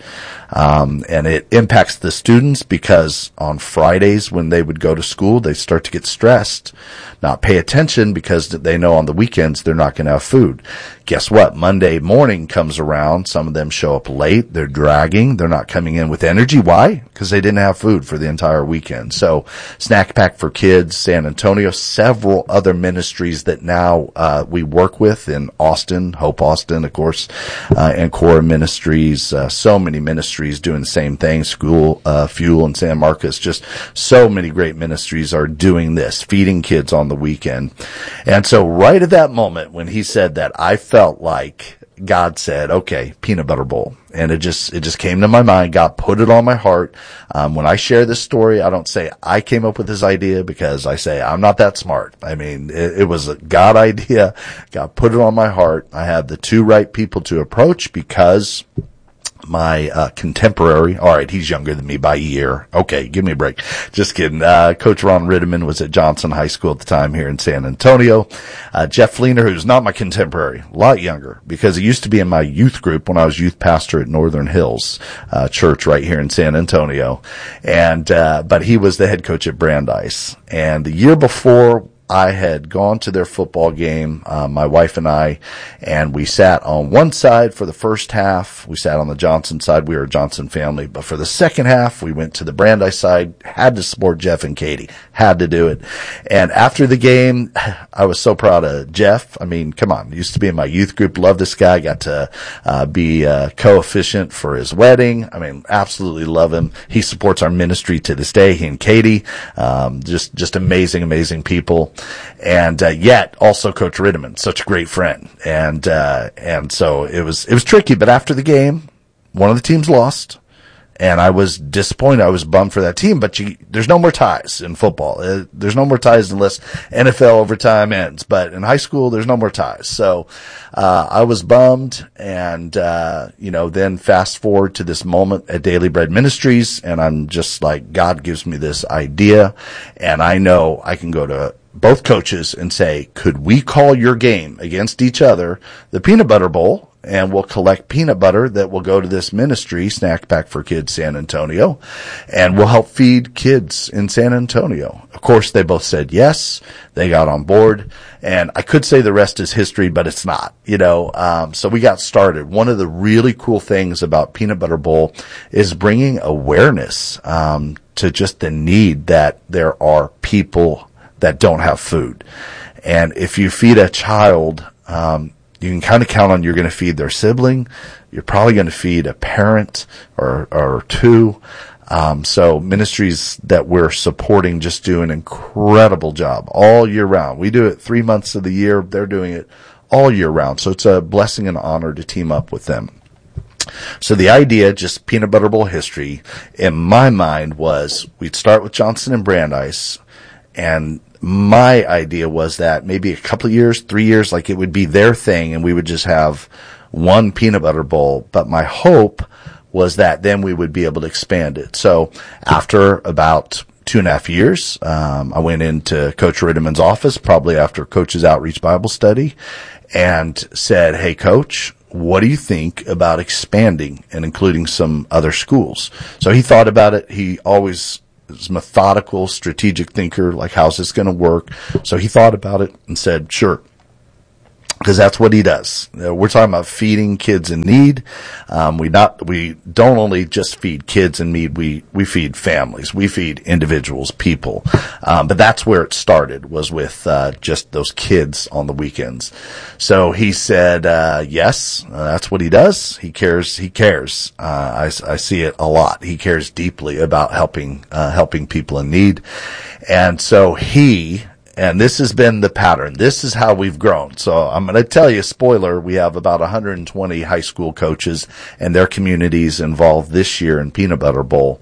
Um, and it impacts the students because on Fridays when they would go to school, they start to get stressed, not pay attention because they know on the weekends they're not going to have food. Guess what? Monday morning comes around. Some of them show up late. They're dragging. They're not coming in with energy. Why? Because they didn't have food for the entire weekend. So Snack Pack for Kids, San Antonio, several other ministries that now uh, we work with in Austin, Hope Austin, of course, uh, and Cora Ministries, uh, so many ministries doing the same thing, School uh, Fuel in San Marcos. Just so many great ministries are doing this, feeding kids on the weekend. And so right at that moment when he said that, I felt like God said, okay, peanut butter bowl. And it just, it just came to my mind. God put it on my heart. Um, when I share this story, I don't say I came up with this idea because I say I'm not that smart. I mean, it, it was a God idea. God put it on my heart. I have the two right people to approach because my uh, contemporary, all right, he's younger than me by a year. Okay, give me a break. Just kidding. Uh, Coach Ron Ritteman was at Johnson High School at the time here in San Antonio. Uh, Jeff Fleener, who's not my contemporary, a lot younger, because he used to be in my youth group when I was youth pastor at Northern Hills uh, Church right here in San Antonio. And, uh, but he was the head coach at Brandeis. And the year before, I had gone to their football game, uh, my wife and I, and we sat on one side for the first half. We sat on the Johnson side. We were a Johnson family. But for the second half, we went to the Brandeis side, had to support Jeff and Katie, had to do it. And after the game, I was so proud of Jeff. I mean, come on, used to be in my youth group, love this guy, got to uh, be uh, co-officiant for his wedding. I mean, absolutely love him. He supports our ministry to this day, he and Katie, um, just, just amazing, amazing people. And, uh, yet also Coach Ritteman, such a great friend. And, uh, and so it was, it was tricky, but after the game, one of the teams lost and I was disappointed. I was bummed for that team, but you, there's no more ties in football. Uh, there's no more ties unless N F L overtime ends, but in high school, there's no more ties. So, uh, I was bummed and, uh, you know, then fast forward to this moment at Daily Bread Ministries and I'm just like, God gives me this idea and I know I can go to both coaches and say, could we call your game against each other the Peanut Butter Bowl? And we'll collect peanut butter that will go to this ministry, Snack Pack for Kids San Antonio, and we'll help feed kids in San Antonio. Of course, they both said yes. They got on board. And I could say the rest is history, but it's not, you know. Um, so we got started. One of the really cool things about Peanut Butter Bowl is bringing awareness um, to just the need that there are people that don't have food. And if you feed a child, um, you can kind of count on you're going to feed their sibling. You're probably going to feed a parent or, or two. Um, so ministries that we're supporting just do an incredible job all year round. We do it three months of the year. They're doing it all year round. So it's a blessing and honor to team up with them. So the idea, just peanut butter bowl history, in my mind was we'd start with Johnson and Brandeis, and my idea was that maybe a couple of years, three years, like it would be their thing, and we would just have one peanut butter bowl. But my hope was that then we would be able to expand it. So after about two and a half years, um, I went into Coach Rittemann's office, probably after Coach's Outreach Bible Study, and said, hey, Coach, what do you think about expanding and including some other schools? So he thought about it. He always is methodical, strategic thinker, like, how's this going to work? So he thought about it and said, sure. Because that's what he does. Uh, we're talking about feeding kids in need. Um, we not we don't only just feed kids in need. We we feed families. We feed individuals, people. Um, but that's where it started. Was with uh, just those kids on the weekends. So he said, uh, yes, uh, that's what he does. He cares. He cares. Uh, I I see it a lot. He cares deeply about helping uh, helping people in need, and so he. And this has been the pattern. This is how we've grown. So I'm going to tell you, spoiler, we have about one hundred twenty high school coaches and their communities involved this year in Peanut Butter Bowl.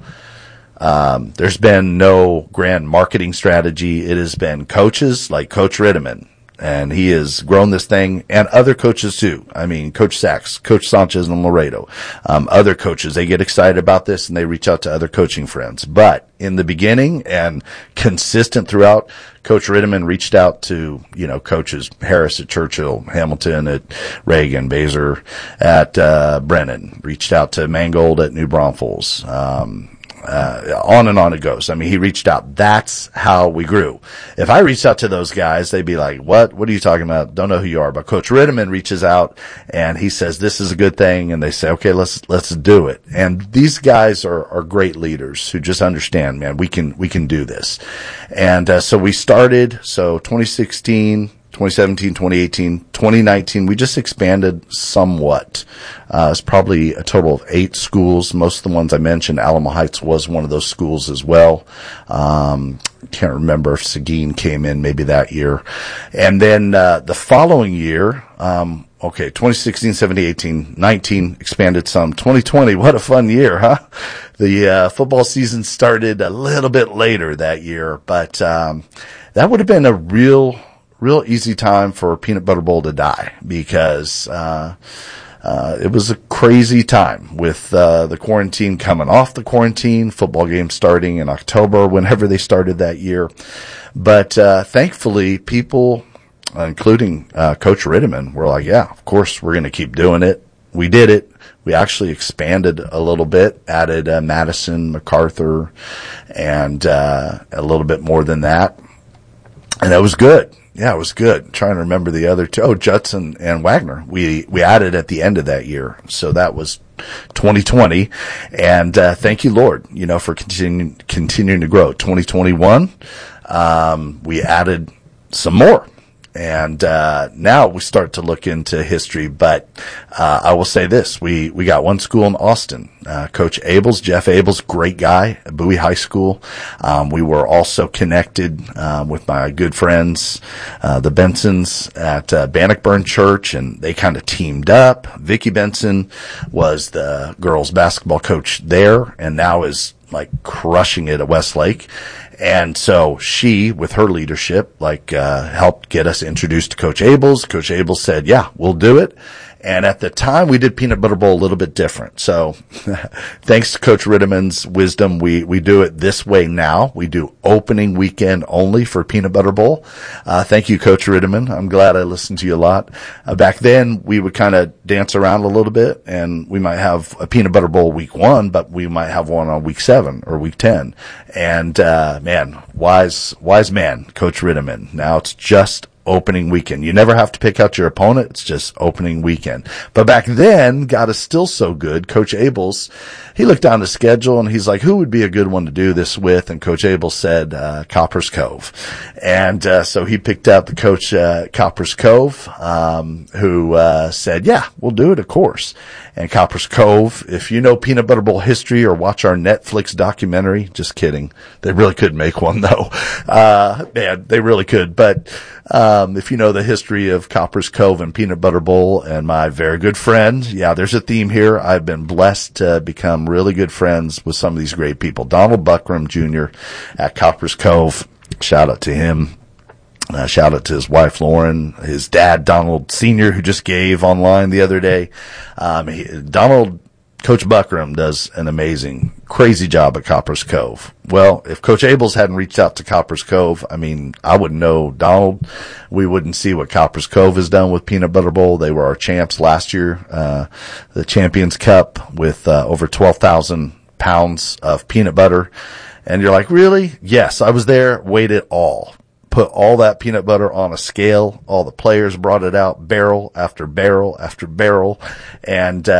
Um, there's been no grand marketing strategy. It has been coaches like Coach Rittemann. And he has grown this thing, and other coaches too. I mean, Coach Sachs, Coach Sanchez and Laredo, um, other coaches, they get excited about this and they reach out to other coaching friends. But in the beginning and consistent throughout, Coach Rittemann reached out to, you know, coaches Harris at Churchill, Hamilton at Reagan, Baser at, uh, Brennan, reached out to Mangold at New Braunfels, um, Uh, on and on it goes. I mean, he reached out. That's how we grew. If I reached out to those guys, they'd be like, what? What are you talking about? Don't know who you are. But Coach Rittemann reaches out and he says, this is a good thing. And they say, okay, let's, let's do it. And these guys are, are great leaders who just understand, man, we can, we can do this. And, uh, so we started, so twenty sixteen, twenty seventeen, twenty eighteen, twenty nineteen, we just expanded somewhat. Uh, it's probably a total of eight schools. Most of the ones I mentioned, Alamo Heights was one of those schools as well. Um, can't remember if Seguin came in maybe that year. And then, uh, the following year, um, okay, twenty sixteen, seventeen, eighteen, nineteen expanded some. twenty twenty, what a fun year, huh? The, uh, football season started a little bit later that year, but, um, that would have been a real, real easy time for Peanut Butter Bowl to die because, uh, uh, it was a crazy time with, uh, the quarantine coming off the quarantine, football games starting in October, whenever they started that year. But, uh, thankfully people, including, uh, Coach Rittemann, were like, yeah, of course we're going to keep doing it. We did it. We actually expanded a little bit, added, uh, Madison, MacArthur, and, uh, a little bit more than that. And that was good. Yeah, it was good. I'm trying to remember the other two. Oh, Judson and Wagner. We, we added at the end of that year. So that was twenty twenty. And, uh, thank you, Lord, you know, for continuing, continuing to grow. twenty twenty-one, um, we added some more. And, uh, now we start to look into history, but, uh, I will say this. We, we got one school in Austin, uh, Coach Abels, Jeff Abels, great guy at Bowie High School. Um, we were also connected, um, with my good friends, uh, the Bensons at, uh, Bannockburn Church, and they kind of teamed up. Vicki Benson was the girls basketball coach there and now is like crushing it at Westlake. And so she, with her leadership, like, uh, helped get us introduced to Coach Abels. Coach Abels said, yeah, we'll do it. And at the time, we did Peanut Butter Bowl a little bit different. So thanks to Coach Rittemann's wisdom, we, we do it this way now. We do opening weekend only for Peanut Butter Bowl. Uh, thank you, Coach Rittemann. I'm glad I listened to you a lot. Uh, back then, we would kind of dance around a little bit, and we might have a Peanut Butter Bowl week one, but we might have one on week seven or week ten. And, uh, man, wise, wise man, Coach Rittemann. Now it's just opening weekend. You never have to pick out your opponent. It's just opening weekend. But back then, God is still so good. Coach Abels, he looked down the schedule and he's like, who would be a good one to do this with? And Coach Abels said, uh, Copper's Cove. And, uh, so he picked out the coach, uh, Copper's Cove, um, who, uh, said, yeah, we'll do it, of course. And Copper's Cove, if you know Peanut Butter Bowl history or watch our Netflix documentary, just kidding. They really could make one though. Uh, man, they really could. But, uh, Um, if you know the history of Copper's Cove and Peanut Butter Bowl and my very good friend, yeah, there's a theme here. I've been blessed to become really good friends with some of these great people. Donald Buckram Junior at Copper's Cove. Shout out to him. Uh, shout out to his wife, Lauren, his dad, Donald Senior, who just gave online the other day. Um, he, Donald, Coach Buckram does an amazing, crazy job at Copper's Cove. Well, if Coach Abels hadn't reached out to Copper's Cove, I mean, I wouldn't know Donald. We wouldn't see what Copper's Cove has done with Peanut Butter Bowl. They were our champs last year, uh, the Champions Cup with, uh, over twelve thousand pounds of peanut butter. And you're like, really? Yes, I was there, weighed it all. Put all that peanut butter on a scale. All the players brought it out barrel after barrel after barrel. And, uh,